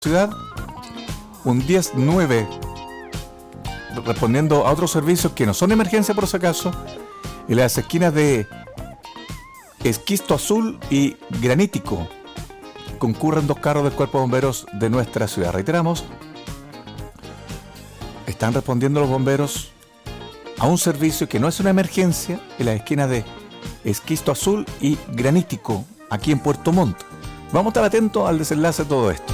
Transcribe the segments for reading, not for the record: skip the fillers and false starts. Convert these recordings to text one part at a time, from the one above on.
ciudad, un 10-9, respondiendo a otros servicios que no son emergencia por si acaso, en las esquinas de Esquisto Azul y Granítico. Concurren 2 carros del Cuerpo de Bomberos de nuestra ciudad. Reiteramos, están respondiendo los bomberos a un servicio que no es una emergencia en las esquinas de Esquisto Azul y Granítico, aquí en Puerto Montt. Vamos a estar atentos al desenlace de todo esto.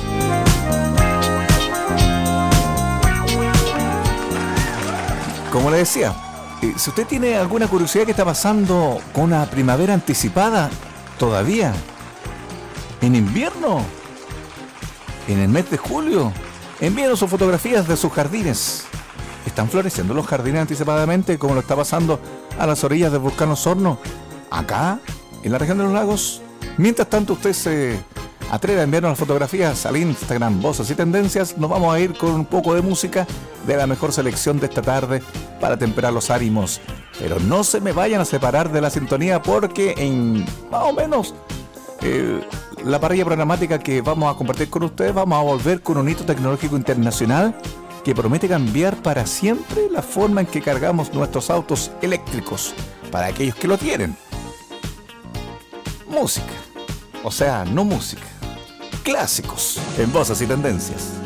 Como le decía, si usted tiene alguna curiosidad que está pasando con una primavera anticipada todavía, en invierno, en el mes de julio, envíenos sus fotografías de sus jardines. ¿Están floreciendo los jardines anticipadamente como lo está pasando a las orillas del volcán Osorno, acá, en la región de los lagos? Mientras tanto, usted se atreve a enviarnos las fotografías al Instagram Voces y Tendencias. Nos vamos a ir con un poco de música de la mejor selección de esta tarde para temperar los ánimos. Pero no se me vayan a separar de la sintonía, porque en más o menos la parrilla programática que vamos a compartir con ustedes, vamos a volver con un hito tecnológico internacional que promete cambiar para siempre la forma en que cargamos nuestros autos eléctricos, para aquellos que lo tienen. Música, o sea, no música, clásicos en Voces y Tendencias.